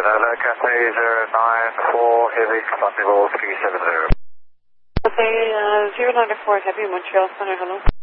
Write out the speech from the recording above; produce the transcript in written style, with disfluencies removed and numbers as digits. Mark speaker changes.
Speaker 1: Cathay 094 Heavy, flight level 370.
Speaker 2: Okay, 094 Heavy, Montreal Center, hello.